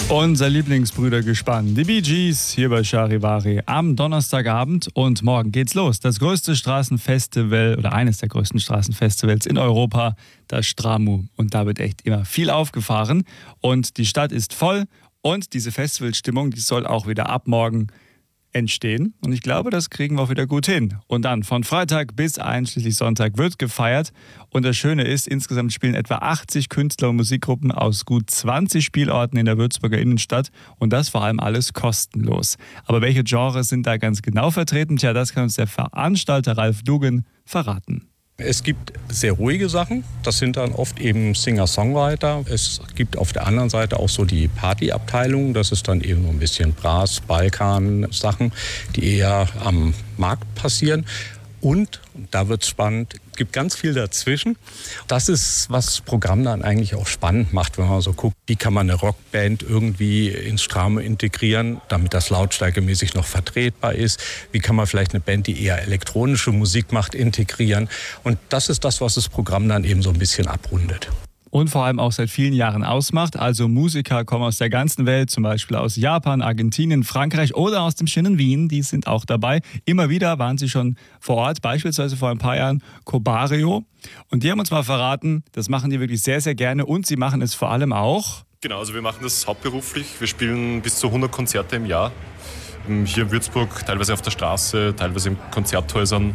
Unser Lieblingsbrüdergespann, die Bee Gees, hier bei Charivari am Donnerstagabend. Und morgen geht's los. Das größte Straßenfestival oder eines der größten Straßenfestivals in Europa, das Stramu. Und da wird echt immer viel aufgefahren. Und die Stadt ist voll. Und diese Festivalstimmung, die soll auch wieder ab morgen entstehen. Und ich glaube, das kriegen wir auch wieder gut hin. Und dann von Freitag bis einschließlich Sonntag wird gefeiert. Und das Schöne ist, insgesamt spielen etwa 80 Künstler und Musikgruppen aus gut 20 Spielorten in der Würzburger Innenstadt. Und das vor allem alles kostenlos. Aber welche Genres sind da ganz genau vertreten? Tja, das kann uns der Veranstalter Ralf Dugen verraten. Es gibt sehr ruhige Sachen, das sind dann oft eben Singer-Songwriter. Es gibt auf der anderen Seite auch so die Partyabteilung, das ist dann eben so ein bisschen Brass, Balkan-Sachen, die eher am Markt passieren. Und da wird es spannend, gibt ganz viel dazwischen. Das ist, was das Programm dann eigentlich auch spannend macht, wenn man so guckt, wie kann man eine Rockband irgendwie ins Stramu integrieren, damit das lautstärkemäßig noch vertretbar ist. Wie kann man vielleicht eine Band, die eher elektronische Musik macht, integrieren. Und das ist das, was das Programm dann eben so ein bisschen abrundet. Und vor allem auch seit vielen Jahren ausmacht. Also Musiker kommen aus der ganzen Welt, zum Beispiel aus Japan, Argentinien, Frankreich oder aus dem schönen Wien. Die sind auch dabei. Immer wieder waren sie schon vor Ort, beispielsweise vor ein paar Jahren Cobario. Und die haben uns mal verraten, das machen die wirklich sehr, sehr gerne. Und sie machen es vor allem auch. Genau, also wir machen das hauptberuflich. Wir spielen bis zu 100 Konzerte im Jahr. Hier in Würzburg, teilweise auf der Straße, teilweise in Konzerthäusern.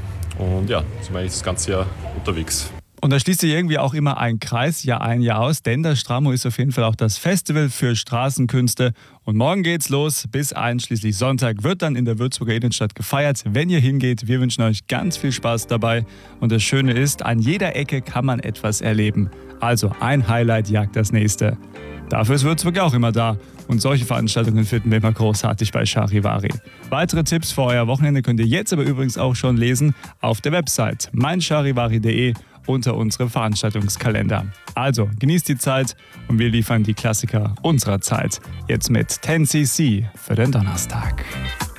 Und ja, sind wir eigentlich das ganze Jahr unterwegs. Und da schließt sich irgendwie auch immer ein Kreis, Jahr ein, Jahr aus, denn das Stramu ist auf jeden Fall auch das Festival für Straßenkünste. Und morgen geht's los, bis einschließlich Sonntag wird dann in der Würzburger Innenstadt gefeiert. Wenn ihr hingeht, wir wünschen euch ganz viel Spaß dabei. Und das Schöne ist, an jeder Ecke kann man etwas erleben. Also ein Highlight jagt das nächste. Dafür ist Würzburg auch immer da. Und solche Veranstaltungen finden wir immer großartig bei Charivari. Weitere Tipps für euer Wochenende könnt ihr jetzt aber übrigens auch schon lesen auf der Website meincharivari.de unter unserem Veranstaltungskalender. Also genießt die Zeit und wir liefern die Klassiker unserer Zeit. Jetzt mit 10cc für den Donnerstag.